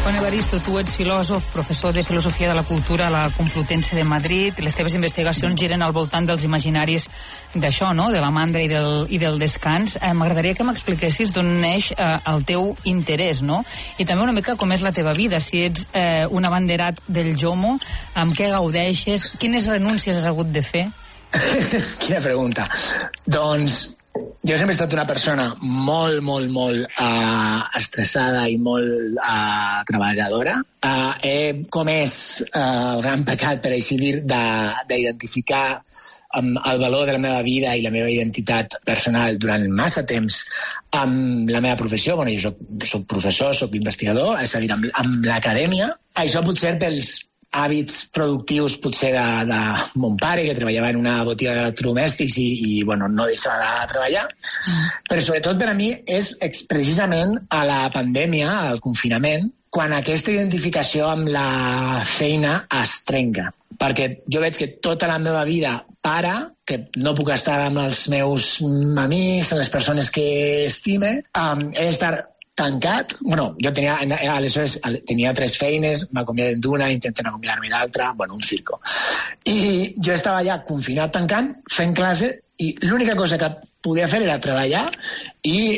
Juan Evaristo, tu ets filòsof, professor de Filosofia de la Cultura a la Complutense de Madrid. Les teves investigacions giren al voltant dels imaginaris d'això, no?, de la mandra i del descans. M'agradaria que m'expliquessis d'on neix el teu interès, no? I també una mica com és la teva vida, si ets un abanderat del JOMO, amb què gaudeixes, quines renúncies has hagut de fer? Quina pregunta. Doncs jo sempre he estat una persona molt estressada i molt treballadora. He comès el gran pecat, per així dir, d'identificar el valor de la meva vida i la meva identitat personal durant massa temps amb la meva professió. Bueno, jo soc professor, soc investigador, és a dir, amb l'acadèmia. Això potser pels hàbits productius potser de mon pare, que treballava en una botiga d'electrodomèstics i bueno, no deixava de treballar. Però sobretot per a mi és precisament a la pandèmia, al confinament, quan aquesta identificació amb la feina es trenca. Perquè jo veig que tota la meva vida para, que no puc estar amb els meus amics, amb les persones que estime, he d'estar tancat. Bueno, jo aleshores tenia 3 feines, m'acomiadem d'una, intenten acomiadar-me d'altra, bueno, un circo. I jo estava allà confinat, tancant, fent classe, i l'única cosa que podia fer era treballar i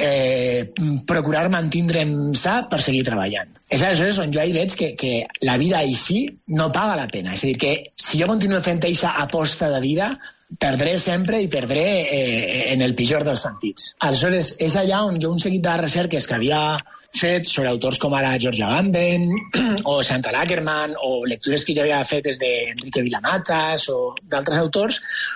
procurar mantindre'm sa per seguir treballant. És aleshores on jo hi veig que la vida així no paga la pena. És a dir, que si jo continuo fent aquesta aposta de vida, perdré sempre i perdré en el pitjor dels sentits. Aleshores, és allà on jo un seguit de recerques que havia fet sobre autors com ara George Agamben o Chantal Akerman o lectures que jo havia fet des d'Enrique Vilamatas o d'altres autors,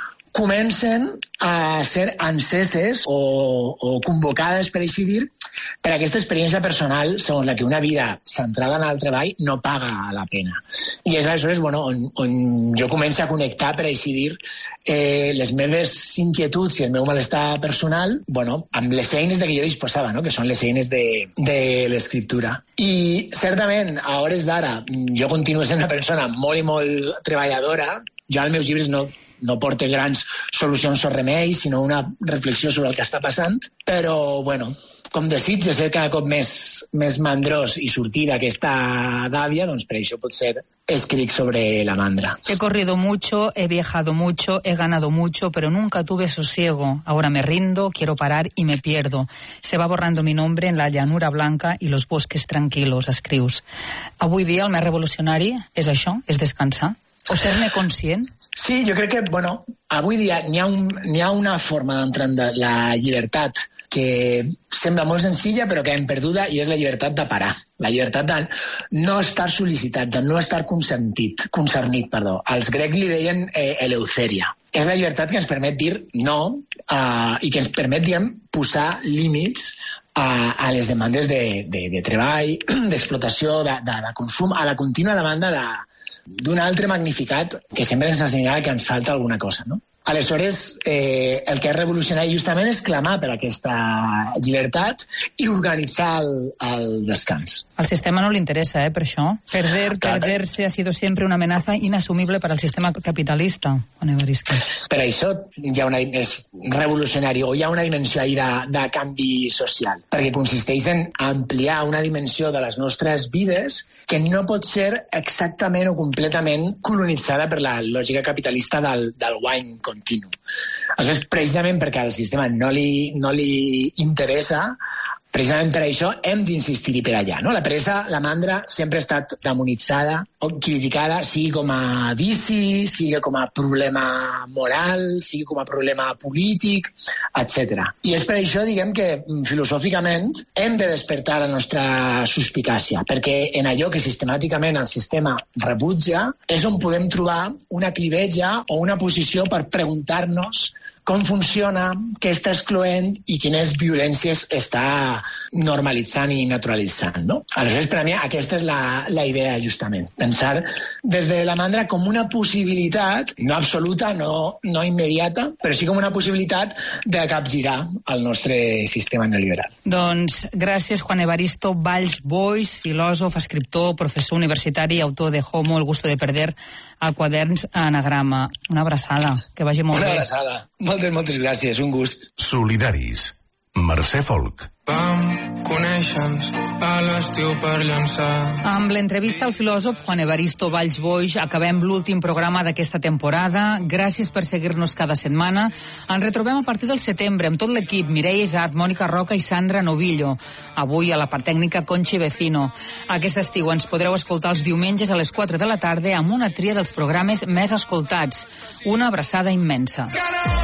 comencen a ser enceses o convocades, per així dir, per aquesta experiència personal segons la que una vida centrada en el treball no paga la pena. I és aleshores on jo començo a connectar, per així dir, les meves inquietuds i el meu malestar personal amb les eines de què jo disposava, no? Que són les eines de l'escriptura. I certament, a hores d'ara, jo continuo sent una persona molt i molt treballadora. Jo als meus llibres no porto grans solucions o remeis, sinó una reflexió sobre el que està passant, però, com desitge ser cada cop més mandrós i sortir d'aquesta gàbia, doncs per això potser escric sobre la mandra. He corrido mucho, he viajado mucho, he ganado mucho, pero nunca tuve sosiego. Ahora me rindo, quiero parar y me pierdo. Se va borrando mi nombre en la llanura blanca y los bosques tranquilos, escrius. Avui dia el més revolucionari és això, és descansar? O ser-ne conscient? Sí, jo crec que, avui dia n'hi ha una forma d'entrar en la llibertat que sembla molt senzilla però que hem perduda, i és la llibertat de parar. La llibertat de no estar sol·licitat, de no estar concernit. Els grecs li deien eleutheria. És la llibertat que ens permet dir no i que ens permet, posar límits a les demandes de treball, d'explotació, de consum, a la contínua demanda d'un altre magnificat que sempre ens assenyala que ens falta alguna cosa, no? Aleshores, el que és revolucionari justament és clamar per aquesta llibertat i organitzar el descans. Al sistema no li interessa, per això. Perderse ha sido siempre una amenaza inasumible para el sistema capitalista, Juan Evaristo. Per això és revolucionari, o hi ha una dimensió ahí de canvi social, perquè consisteix en ampliar una dimensió de les nostres vides que no pot ser exactament o completament colonitzada per la lògica capitalista del guany continu. Això és precisament perquè al sistema no li interessa. Precisament per això hem d'insistir-hi per allà, no? La peresa, la mandra, sempre ha estat demonitzada o criticada, sigui com a vici, sigui com a problema moral, sigui com a problema polític, etc. I és per això, que filosòficament hem de despertar la nostra suspicàcia, perquè en allò que sistemàticament el sistema rebutja és on podem trobar una clivetja o una posició per preguntar-nos com funciona, què està excloent i quines violències està normalitzant i naturalitzant, no? Aleshores, per a mi, aquesta és la idea, justament. Pensar des de la mandra com una possibilitat, no absoluta, no immediata, però sí com una possibilitat de capgirar el nostre sistema neoliberal. Doncs gràcies, Juan Evaristo Valls Boix, filòsof, escriptor, professor universitari, autor de Homo, el gusto de perder, a Quaderns Anagrama. Una abraçada, que vagi molt bé. Una abraçada. Moltes gràcies, un gust. Solidaris. Mercè Folk. Vam conèixer-nos a l'estiu per llançar. Amb l'entrevista al filòsof Juan Evaristo Valls Boix acabem l'últim programa d'aquesta temporada. Gràcies per seguir-nos cada setmana. Ens retrobem a partir del setembre amb tot l'equip, Mireia Isart, Mònica Roca i Sandra Novillo. Avui a la part tècnica Conchi Vecino. Aquest estiu ens podreu escoltar els diumenges a les 4 de la tarda amb una tria dels programes més escoltats. Una abraçada immensa.